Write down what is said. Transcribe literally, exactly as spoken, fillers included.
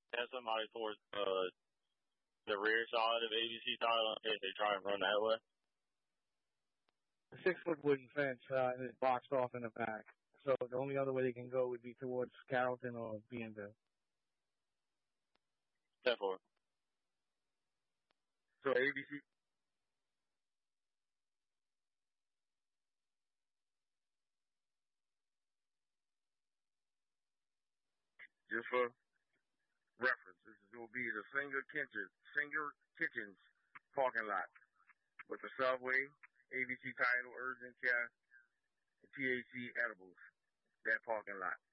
have somebody towards uh, the rear side of A B C title in case they try and run that way. A six-foot wooden fence uh, and it's boxed off in the back. So the only other way they can go would be towards Carrollton or Bienville. ten four. So A B C. Just for reference, this is, will be the Singer Kitchens, Singer Kitchens parking lot with the Subway, A B C Title, Urgent Care, and T H C Edibles. That parking lot.